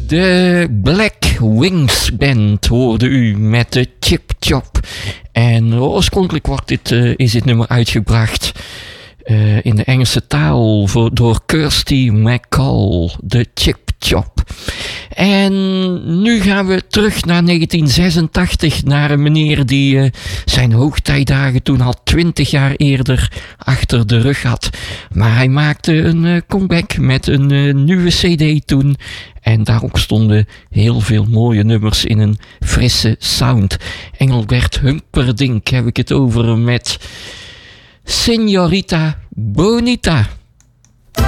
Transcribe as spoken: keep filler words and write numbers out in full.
De Black Wings Band hoorde u met de Chip Chop. En oorspronkelijk wordt dit, uh, is dit nummer uitgebracht uh, in de Engelse taal voor, door Kirsty MacColl, de Chip Chop. En nu gaan we terug naar negentien zesentachtig, naar een meneer die uh, zijn hoogtijdagen toen al twintig jaar eerder achter de rug had. Maar hij maakte een uh, comeback met een uh, nieuwe cd toen. En daarop stonden heel veel mooie nummers in een frisse sound. Engelbert Humperdinck heb ik het over met Signorita Bonita.